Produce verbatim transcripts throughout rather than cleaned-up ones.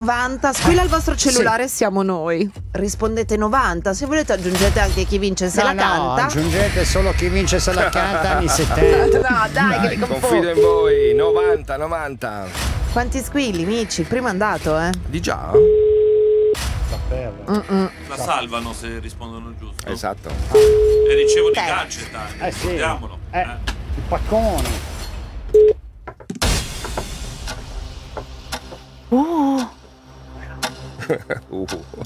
novanta, squilla il vostro cellulare, sì. Siamo noi. Rispondete novanta, se volete aggiungete anche chi vince se no, la no, canta. Aggiungete solo chi vince se la canta anni settanta. No, dai, dai che mi confido in voi. novanta, novanta. Quanti squilli, amici? Primo è andato, eh? Di già? Mm-mm. La salvano se rispondono giusto. Esatto. E ricevono i Eh. gadget anche, Eh sì. ricordiamolo. Eh, Eh. il paccone. Uh. uh.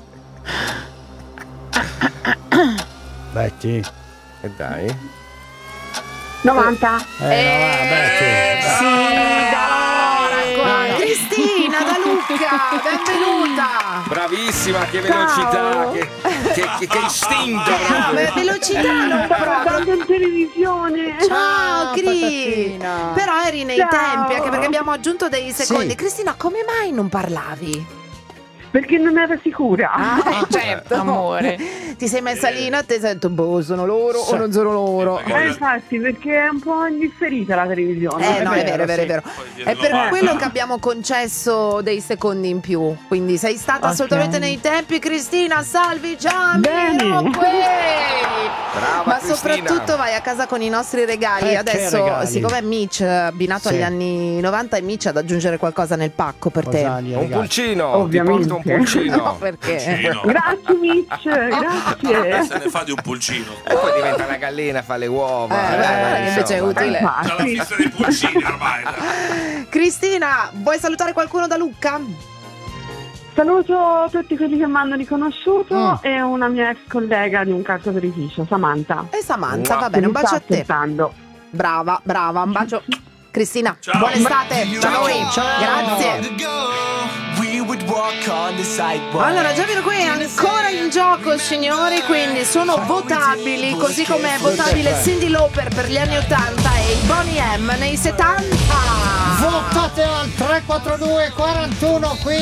Betty. E dai. novanta. Eh, no, va, Betty. Sì, Dai. da Cristina da Lucca, benvenuta. Bravissima, che velocità, Ciao. che, che, che, che istinto. Ah, proprio. velocità non proprio. Guardando in televisione. Ciao, Cri. patatina. Però eri nei Ciao. tempi, anche perché abbiamo aggiunto dei secondi. Sì. Cristina, come mai non parlavi? Perché non ero sicura. Ah, certo, amore. Ti sei messa lì in attesa e hai detto, boh, sono loro o non sono loro? Eh, infatti, perché è un po' indifferita la televisione. Eh no, è vero, è vero, è vero. Poi È per novanta. quello che abbiamo concesso dei secondi in più. Quindi sei stata Ok. assolutamente nei tempi, Cristina. Salvi Gianni Bene. Brava, Ma Cristina. soprattutto vai a casa con i nostri regali. Eh, che Adesso, regali? siccome Mitch è abbinato Sì. agli anni novanta, è Mitch ad aggiungere qualcosa nel pacco per te. Cosa gli Un regali? pulcino, Ovviamente. ti porto un pulcino. No, perché? Pulcino. Grazie Mitch, grazie. Se ne fa di un pulcino. E poi diventa una gallina, fa le uova. Eh, beh, eh, invece è insomma. utile. C'ha la Infatti. fissa dei pulcini ormai. dai. Cristina, vuoi salutare qualcuno da Lucca? Saluto tutti quelli che mi hanno riconosciuto Mm. e una mia ex collega di un cartoferificio, Samantha. E Samantha, Mua. va bene, un che mi bacio a sta te. aspettando. Brava, brava, un bacio. Cristina, Ciao. buona estate. Ciao a voi. Ciao. Grazie. Allora, Jamiroquai è ancora in gioco, signori, quindi sono votabili, così come è votabile Cyndi Lauper per gli anni ottanta e i Boney M nei settanta. Votate al tre quattro due quarantuno qui.